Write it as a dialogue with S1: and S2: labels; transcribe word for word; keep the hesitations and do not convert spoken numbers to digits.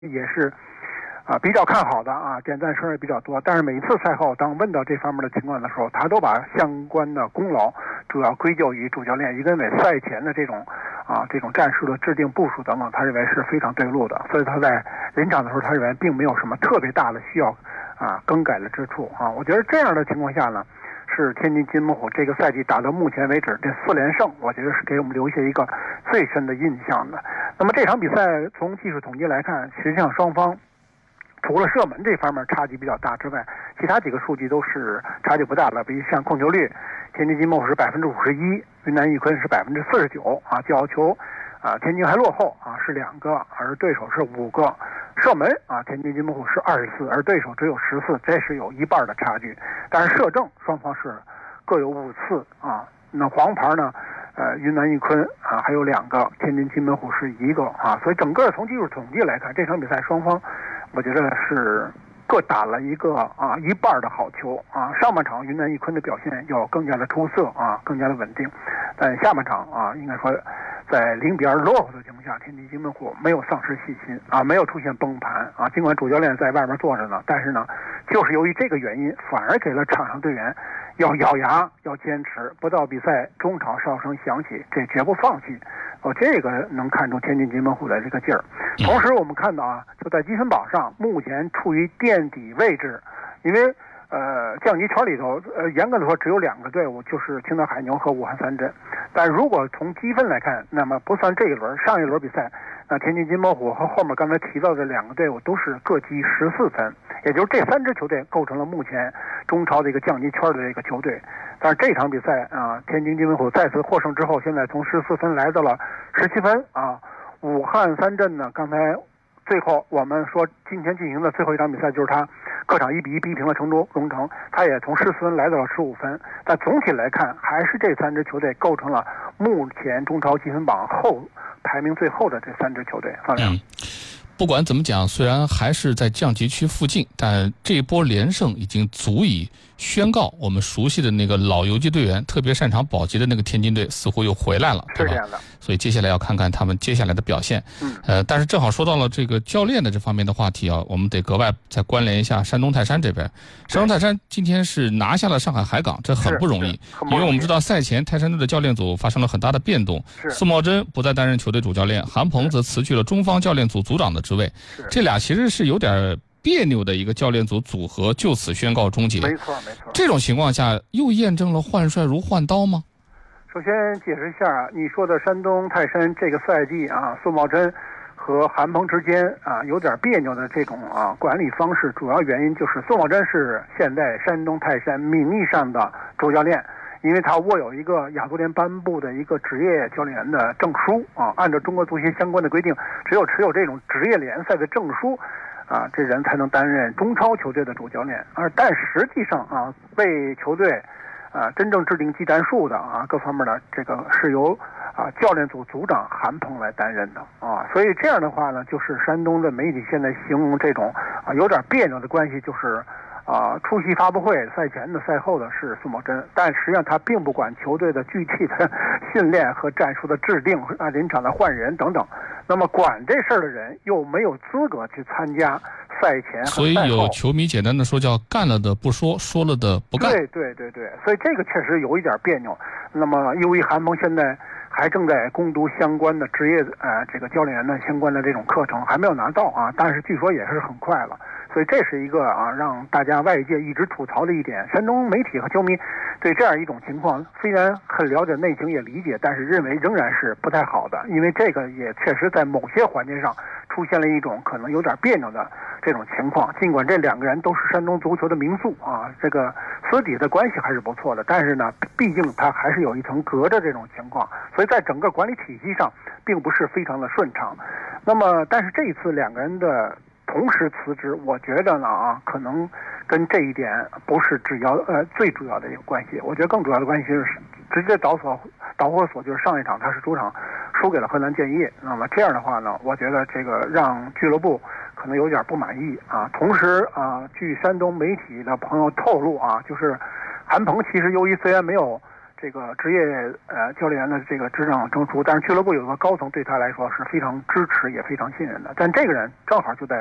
S1: 也是啊比较看好的啊，点赞声也比较多。但是每一次赛后，当问到这方面的情况的时候，他都把相关的功劳主要归咎于主教练于根伟赛前的这种啊这种战术的制定部署等等，他认为是非常对路的。所以他在临场的时候，他认为并没有什么特别大的需要啊更改的之处啊。我觉得这样的情况下呢，是天津津门虎这个赛季打到目前为止这四连胜，我觉得是给我们留下一个最深的印象的。那么这场比赛从技术统计来看，实际上双方除了射门这方面差距比较大之外，其他几个数据都是差距不大的。比如像控球率，天津津门虎是百分之五十一，云南玉坤是百分之四十九啊，角球啊天津还落后啊是两个，而对手是五个。射门啊，天津津门虎是二十四，而对手只有十四，这是有一半的差距。但是射正双方是各有五次啊。那黄牌呢？呃，云南玉坤啊还有两个，天津津门虎是一个啊。所以整个从技术统计来看，这场比赛双方，我觉得是各打了一个啊一半的好球啊。上半场云南玉坤的表现要更加的出色啊，更加的稳定。但下半场啊，应该说在零比二落后的情况下，天津津门虎没有丧失信心啊，没有出现崩盘啊。尽管主教练在外面坐着呢，但是呢，就是由于这个原因，反而给了场上队员要咬牙，要坚持，不到比赛中场哨声响起，这绝不放弃。哦，这个能看出天津津门虎的这个劲儿。同时，我们看到啊，就在积分榜上，目前处于垫底位置，因为呃降级圈里头，呃严格的说只有两个队伍，就是青岛海牛和武汉三镇。但如果从积分来看，那么不算这一轮，上一轮比赛，那天津津门虎和后面刚才提到的两个队伍都是各积十四分，也就是这三支球队构成了目前中超的一个降级圈的这个球队。但是这场比赛啊，天津津门虎再次获胜之后，现在从十四分来到了十七分啊。武汉三镇呢，刚才最后我们说今天进行的最后一场比赛就是他客场一比一逼平了成都荣城，他也从十四分来到了十五分。但总体来看，还是这三支球队构成了目前中超积分榜后排名最后的这三支球队。方亮。
S2: 嗯，不管怎么讲，虽然还是在降级区附近，但这一波连胜已经足以宣告我们熟悉的那个老游击队员，特别擅长保级的那个天津队似乎又回来了，对吧？
S1: 是这样的。
S2: 所以接下来要看看他们接下来的表现。
S1: 嗯，
S2: 呃，但是正好说到了这个教练的这方面的话题啊，我们得格外再关联一下山东泰山这边。山东泰山今天是拿下了上海海港，这很不容易，因为我们知道赛前泰山队的教练组发生了很大的变动，苏茂贞不再担任球队主教练，韩鹏则辞去了中方教练组组长的职位，这俩其实是有点别扭的一个教练组组合就此宣告终结。
S1: 没错没错。这
S2: 种情况下又验证了换帅如换刀吗？
S1: 首先解释一下，你说的山东泰山这个赛季啊，苏茂贞和韩鹏之间啊有点别扭的这种啊管理方式，主要原因就是苏茂贞是现在山东泰山名义上的主教练，因为他握有一个亚足联颁布的一个职业教练员的证书啊，按照中国足协相关的规定，只有持有这种职业联赛的证书啊，这人才能担任中超球队的主教练。而但实际上啊，为球队啊真正制定技战术的啊各方面的这个是由啊教练组组长韩鹏来担任的啊。所以这样的话呢，就是山东的媒体现在形容这种啊有点别扭的关系，就是啊，出席发布会赛前的赛后的是苏茂贞，但实际上他并不管球队的具体的训练和战术的制定啊，临场的换人等等。那么管这事儿的人又没有资格去参加赛前和赛后，
S2: 所以有球迷简单的说叫干了的不说，说了的不干。
S1: 对对对对，所以这个确实有一点别扭。那么由于韩鹏现在还正在攻读相关的职业呃这个教练员的相关的这种课程，还没有拿到啊，但是据说也是很快了。所以这是一个啊让大家外界一直吐槽的一点。山东媒体和球迷对这样一种情况虽然很了解内情也理解，但是认为仍然是不太好的，因为这个也确实在某些环节上出现了一种可能有点别扭的这种情况。尽管这两个人都是山东足球的名宿啊，这个私底的关系还是不错的，但是呢，毕竟他还是有一层隔着这种情况，所以在整个管理体系上并不是非常的顺畅。那么，但是这一次两个人的同时辞职，我觉得呢啊，可能跟这一点不是主要呃最主要的一个关系。我觉得更主要的关系是直接导火导火索就是上一场他是主场输给了河南建业。那么这样的话呢，我觉得这个让俱乐部可能有点不满意啊。同时啊，据山东媒体的朋友透露啊，就是韩鹏其实由于虽然没有这个职业呃教练员的这个执掌证书，但是俱乐部有个高层对他来说是非常支持也非常信任的，但这个人正好就在